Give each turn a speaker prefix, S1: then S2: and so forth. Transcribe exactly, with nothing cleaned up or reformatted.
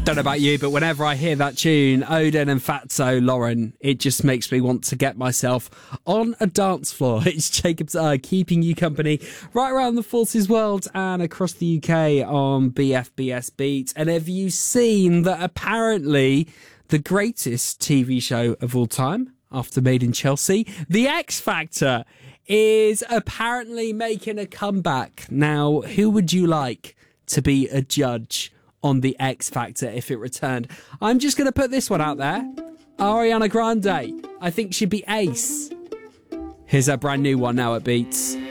S1: Don't know about you, but whenever I hear that tune, Odin and Fatso Lauren, it just makes me want to get myself on a dance floor. It's Jacob's Eye keeping you company right around the Forces world and across the U K on B F B S Beat. And have you seen that apparently the greatest T V show of all time, after Made in Chelsea, The X Factor, is apparently making a comeback. Now, who would you like to be a judge on The X Factor if it returned? I'm just going to put this one out there. Ariana Grande. I think she'd be ace. Here's a brand new one now at Beats.